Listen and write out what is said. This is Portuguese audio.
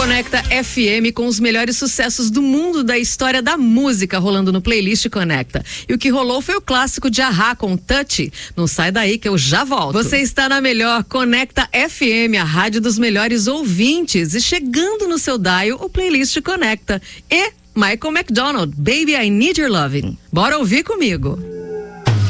Conecta FM com os melhores sucessos do mundo da história da música rolando no playlist Conecta. E o que rolou foi o clássico de A-ha com Touch. Não sai daí que eu já volto. Você está na melhor Conecta FM, a rádio dos melhores ouvintes. E chegando no seu dial, o playlist Conecta. E Michael McDonald, Baby I Need Your Loving. Bora ouvir comigo.